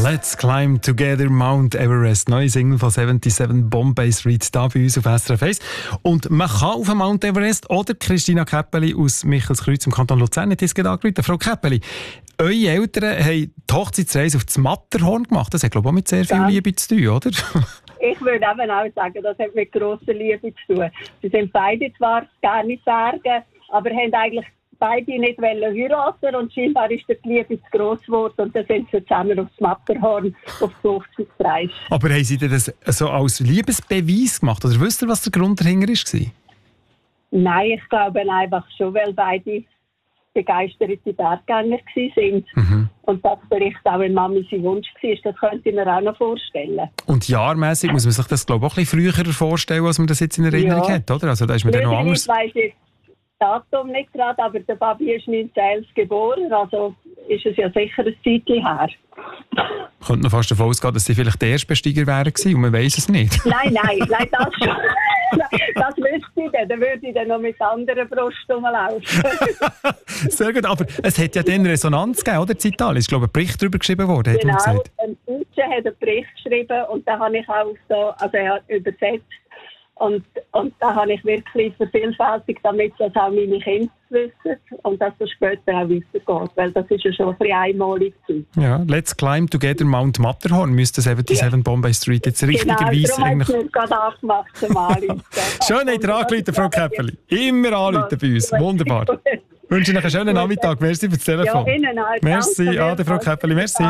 Let's climb together Mount Everest. Neue Single von 77 Bombay Street da bei uns auf SRF 1. Und man kann auf den Mount Everest oder Christina Käppeli aus Michelskreuz im Kanton Luzern hat uns gerade angerufen. Frau Käppeli, eure Eltern haben die Hochzeitsreise auf das Matterhorn gemacht. Das hat, glaube ich, auch mit sehr viel Liebe zu tun, oder? Ich würde eben auch sagen, das hat mit grosser Liebe zu tun. Sie sind beide zwar gerne Berge, aber haben eigentlich beide nicht heiraten und scheinbar ist die Liebe zu gross geworden und dann sind sie zusammen aufs Matterhorn auf die Hochzeitsreise. Aber haben Sie das so als Liebesbeweis gemacht? Oder wisst ihr, was der Grund dahinter war? Nein, ich glaube einfach schon, weil beide begeisterte Berggänger waren. Und das vielleicht auch, wenn Mami sein Wunsch war, das könnte ich mir auch noch vorstellen. Und jahrmässig muss man sich das, glaube ich, auch ein bisschen früher vorstellen, als man das jetzt in Erinnerung hat, oder? Also da ist man dann noch anders. Ich weiss jetzt das Datum nicht gerade, aber der Babi ist 1911 geboren, also ist es ja sicher ein Zeitchen her. Ich könnte noch fast davon ausgehen, dass sie vielleicht der Erstbesteiger wären und man weiss es nicht. Nein, das schon. Das wüsste ich dann würde ich dann noch mit anderen Brust rumlaufen. Sehr gut, aber es hat ja dann Resonanz gegeben, oder? In Italien ist, glaube ich, ein Bericht darüber geschrieben worden, genau, hat man gesagt. ein Deutscher hat einen Bericht geschrieben und da habe ich auch so, also er hat übersetzt und da habe ich wirklich vervielfältigt, damit das auch meine Kinder wissen und dass das später auch weitergeht, weil das ist ja schon ein bisschen einmalig. Ja, Let's Climb Together Mount Matterhorn müsste 77 Bombay Street jetzt richtigerweise genau, eigentlich... Genau, darum hat es nicht gerade angemacht zum Anrufen. Schön, habt ihr angerufen, Frau Käppeli. Immer anrufen bei uns. Wunderbar. Ich wünsche Ihnen einen schönen Nachmittag. Merci für das Telefon. Ja, Ihnen auch. Merci, Ade, Frau Käppeli. Merci.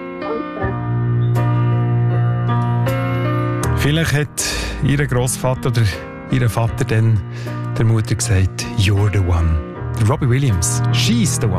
Vielleicht hat Ihr Grossvater oder Ihr Vater dann der Mutter gesagt, «You're the one». Robbie Williams, «She's the one».